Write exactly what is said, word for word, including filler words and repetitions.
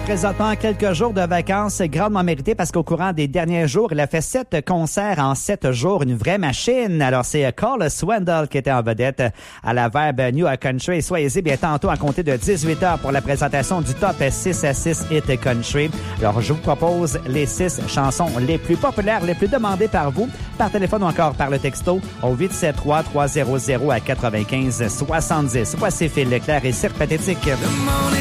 présentement quelques jours de vacances grandement méritées parce qu'au courant des derniers jours, il a fait sept concerts en sept jours, une vraie machine. Alors, c'est Carl Swindell qui était en vedette à la Verbe New Country. Soyez-y bien tantôt à compter de dix-huit heures pour la présentation du top six à six hit country. Alors, je vous propose les six chansons les plus populaires, les plus demandées par vous, par téléphone ou encore par le texto au huit sept trois trois zéro zéro à quatre-vingt-quinze soixante-dix. Voici Phil Leclerc et Cirque Pathétique.